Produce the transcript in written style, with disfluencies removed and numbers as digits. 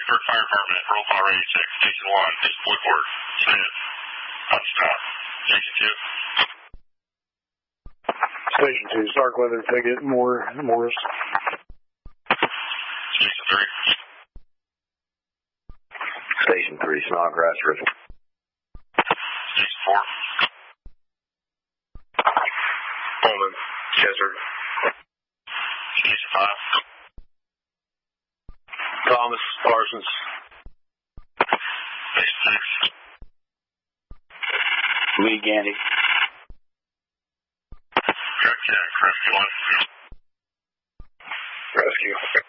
Pittsburgh Fire Department, roll call ready, 6, Station 1, Woodward, Smith, hot stop, Station 2. Station 2, Stark Weather Ticket, Morris. Station 3. Station 3, Snodgrass River. Station 4. Pullman, Chester. Station 5. Thomas, Parsons. Station 6. Lee, Gandy. Correct check, Rescue 1. Rescue.